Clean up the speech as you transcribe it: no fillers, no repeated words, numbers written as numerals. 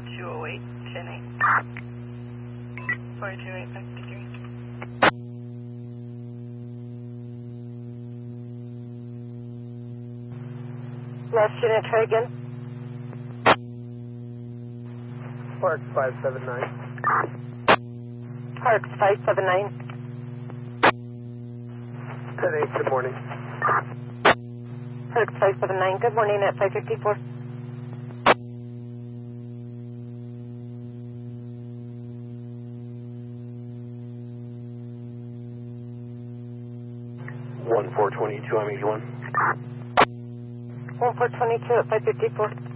208, 10-8. 42853. Last unit, try again. Parks 579. Parks 579. 10-8, good morning. Parks 579, good morning at 554. One 422, I'm 81. 1422 at 554.